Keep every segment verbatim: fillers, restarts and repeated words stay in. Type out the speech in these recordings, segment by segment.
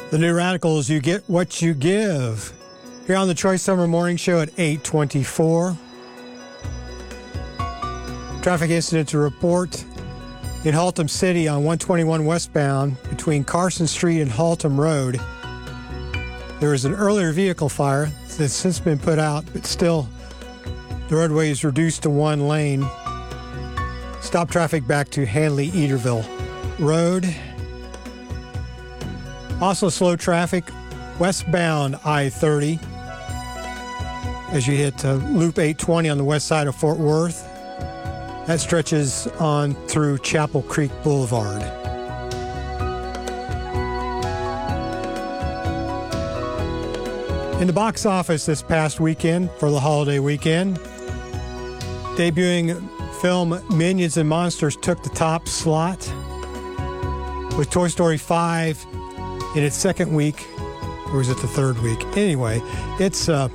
The New Radicals, You Get What You Give. Here on the Choice Summer Morning Show at eight twenty-four. Traffic incident to report in Haltom City on one twenty-one westbound between Carson Street and Haltom Road. There was an earlier vehicle fire that's since been put out, but still the roadway is reduced to one lane. Stop traffic back to Hanley Eaterville Road. Also slow traffic westbound I thirty as you hit uh, Loop eight twenty on the west side of Fort Worth. That stretches on through Chapel Creek Boulevard. In the box office this past weekend for the holiday weekend, debuting film Minions and Monsters took the top slot, with Toy Story five in its second week, or was it the third week? Anyway, it's uh,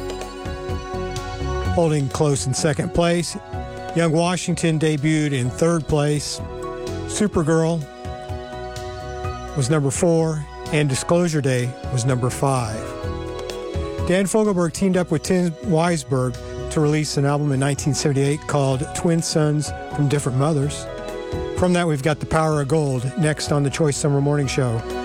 holding close in second place. Young Washington debuted in third place. Supergirl was number four, and Disclosure Day was number five. Dan Fogelberg teamed up with Tim Weisberg to release an album in nineteen seventy-eight called Twin Sons from Different Mothers. From that, we've got The Power of Gold next on the Choice Summer Morning Show.